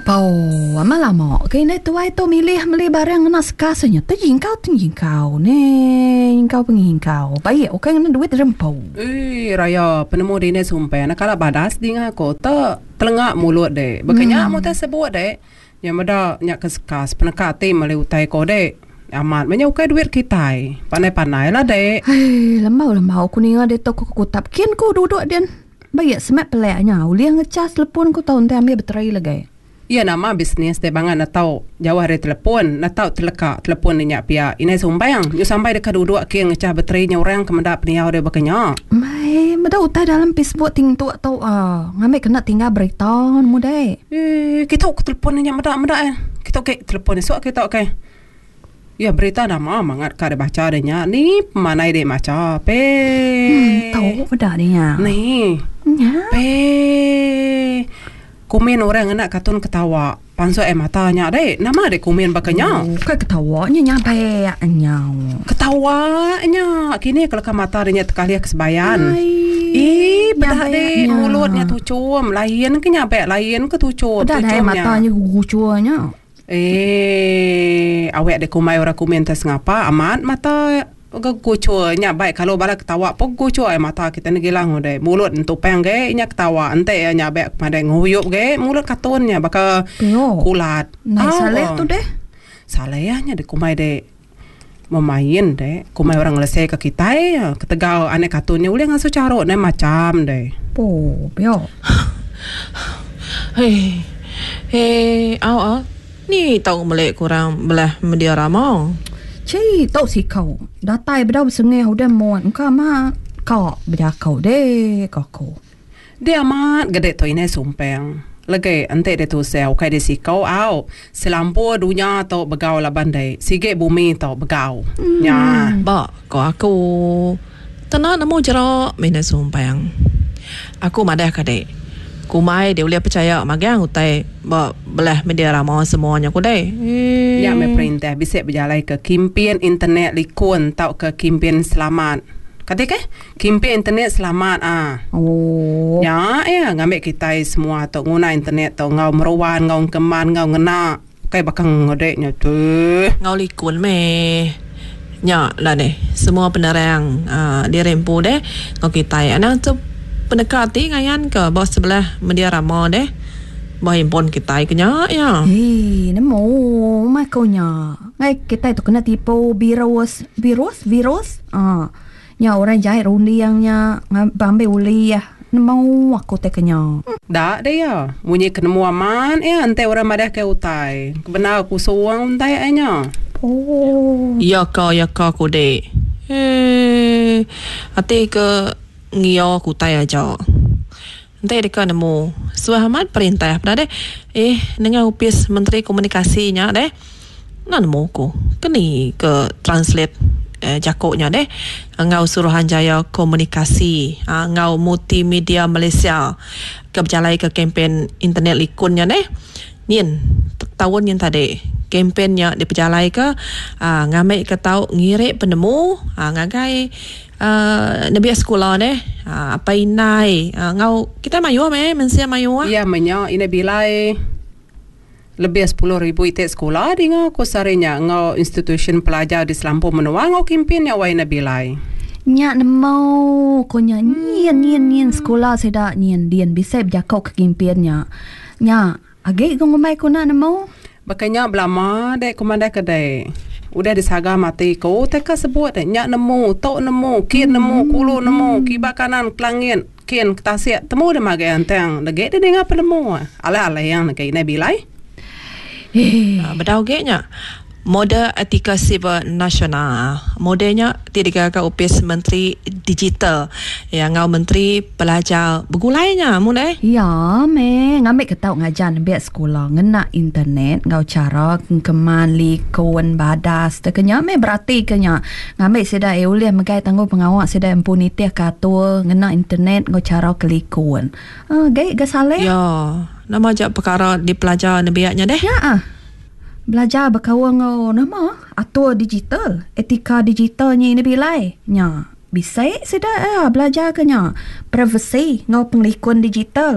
Pau, malamo. Kini tuai tu milih barang nak sekasanya. Tu jingkau ne, jingkau pengingkau. Baik, okey ngena duit rempau. Raya penemu dine sumpah. Nak kala badas dinga ko ta telengak mulut dek. Bekanya mu ta sebut dek. Yang mada nyak keskas penekati male utai ko dek. Amat menyukai duit kita. Panai-panai lah dek. Hei, lemau kuninga dek tu kutap. Kian ku duduk dia. Baik, semak pelaknya. Uliang ngecas telepon ku tahu nanti ambil baterai lagi. Ia nama bisnes de bangan na tahu jawah re telepon na tahu teleka telepon ni nyak pia inai sumbayang yu sampai dekat duduk ke ngecah baterainya orang kemendap peniau de bakanya mai meda utai dalam Facebook ting tu atau ngambil kena tinggal berita muda kita ke telepon ni nyak meda kita ke telepon esok kita ke ya berita nama mangat ka de baca de nya ni manai de maca pe tahu beda dia ni nya pe komen orang anak katun ketawa pansuk matanya deh nama deh komen bakanya kayak ketawanya nyampe ketawanya kini kalau ke mata dia tekali kesebayan bedah deh mulutnya tucum lain ke nyampe lain ke tucum bedah deh matanya gucuanya awek deh kumai orang komen tes ngapa amat mata gucuanya baik kalau bala ketawa pok gucu mata kita ni gilang deh mulut tupeng ge nya ketawa ente ya nyabe pada nguyup ge mulut katunnya bakal kulat saleh tu deh salehnya deh kumai deh memain deh kumai orang lesai ke kita ya ketegal aneh katunnya uli ngasu caro ne macam deh bio ni tahu melek kurang belah media ramau Cik, tahu si kau. Datai bedau sengih udah muat. Engkau mah kau berjakau deh kau. Dia amat gede tu ini sumpeng. Lagi ante dia tu sel kai dia si kau au. Selampu dunia tau begau la bandai. Sige bumi tau begau. Ya. Ba, kau aku tenang nemu jerak mina sumpeng. Aku madah kadek. Kumai dia boleh percaya magang utai belah media ramah semuanya ku deh. Ya me perintah bisa berjalan ke kimpian internet likun tau ke kimpian selamat. Kata ke? Kimpian internet selamat Ya ngambil kita semua tau guna internet tau ngau meruan ngau keman ngau ngena. Kai bakang ngodeknya tu. Ngau likun me. Ya lah deh. Semua penerang dirempu deh. Ngau kita anak tu pendekati ngayan ke bos sebelah media ramah deh. Bah impon kita kenya ya. Nemu makonya. Ngai kita itu kena tipu virus. Nya orang jahit undi yangnya bambe uli ya. Nemu aku tekenya. Dak deh ya. Munyi kenemu aman ya ante orang madah ke utai. Kebenar aku suang untai anya. Ya kau ku deh. Ate ke ngiyo kutai aja. Nanti dekat nemu Suhamat perintah pada deh. Dengan upis Menteri Komunikasinya deh. Nemu ku. Keni ke translate jakoknya deh. Ngau Suruhanjaya Komunikasi. Ngau Multimedia Malaysia. Berjalai ke kempen internet likunnya deh. Nien tahun yang tadi kempennya diperjalai ke ngamai ke tau ngirik penemu ngagai nabi sekolah deh apa inai ngau kita mayu mensia mayu ya menya ina bilai lebih 10,000 itek sekolah di ngau kusarinya ngau institution pelajar di Selampur Menua ngau kimpin ya wai nabilai nya nemo konya nien sekolah seda nien dian bisa berjakau ke kimpiannya nya age ngomai kuna nemo bakanya belama dek komanda kedai udah disaga mati ko teka sebut nyak nemu tok nemu kin nemu kulu nemu kiba kanan kelangin kin ketasiak temu de mage antang lagi de dengar penemu ala yang ke ina bilai bedau ge nya Moda Etika Siber Nasional. Modenya didegakan upis Menteri Digital. Yang ngau Menteri Pelajar bergulainya, mun Ya, ngambil ketau ngajan biar sekolah ngena internet, ngau cara keman likun badas. Tekenya berarti kenya ngambil seda uliah megai tangguh pengawak seda impuniti katul ngena internet ngau cara kelikun. Gai saleh. Ya, nama jak perkara di pelajar nebiaknya deh. Ya. Belajar berkawan ngau nama atur digital, etika digitalnya ini bilai nya bisa sudah belajar kenya privacy ngau penglikun digital